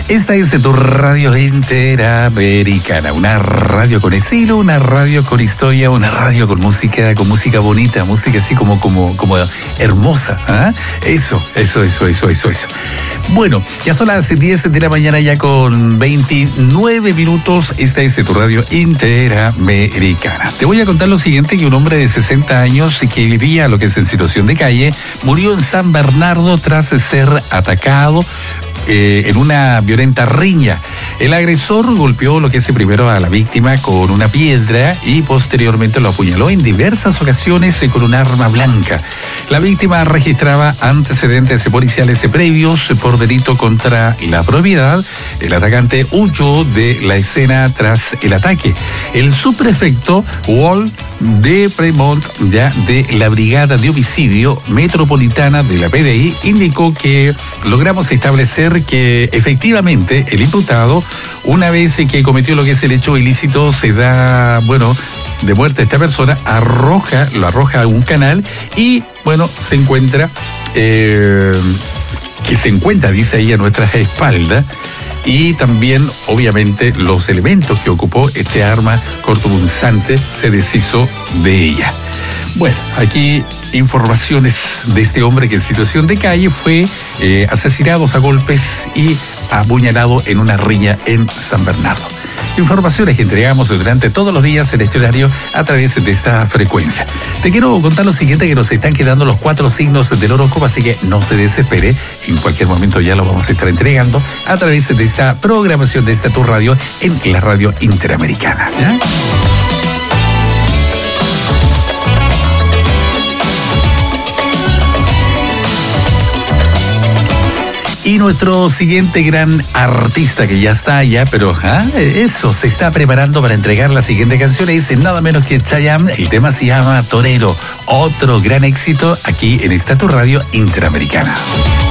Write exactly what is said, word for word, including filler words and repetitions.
Esta es tu radio interamericana, una radio con estilo, una radio con historia, una radio con música, con música bonita, música así como, como, como hermosa. ¿Ah? Eso, eso, eso, eso, eso, eso. Bueno, ya son las diez de la mañana, ya con veintinueve minutos. Esta es tu radio interamericana. Te voy a contar lo siguiente, que un hombre de sesenta años que vivía lo que es en situación de calle murió en San Bernardo tras ser atacado Eh, en una violenta riña. El agresor golpeó lo que es primero a la víctima con una piedra y posteriormente lo apuñaló en diversas ocasiones con un arma blanca. La víctima registraba antecedentes policiales previos por delito contra la propiedad. El atacante huyó de la escena tras el ataque. El subprefecto Walt de Fremont, ya de la Brigada de Homicidio Metropolitana de la P D I, indicó que logramos establecer que efectivamente el imputado, una vez que cometió lo que es el hecho ilícito, se da, bueno, de muerte a esta persona, arroja, lo arroja a un canal y, bueno, se encuentra, eh, que se encuentra, dice ahí, a nuestras espaldas. Y también, obviamente, los elementos que ocupó este arma cortopunzante se deshizo de ella. Bueno, aquí informaciones de este hombre que en situación de calle fue eh, asesinado a golpes y apuñalado en una riña en San Bernardo. Informaciones que entregamos durante todos los días en este horario a través de esta frecuencia. Te quiero contar lo siguiente, que nos están quedando los cuatro signos del horóscopo, así que no se desespere. En cualquier momento ya lo vamos a estar entregando a través de esta programación de esta tu radio en la radio interamericana. ¿Ya? Y nuestro siguiente gran artista, que ya está allá, pero ¿ah? eso, se está preparando para entregar la siguiente canción, es nada menos que Chayanne. El tema se llama Torero, otro gran éxito aquí en esta tu radio interamericana.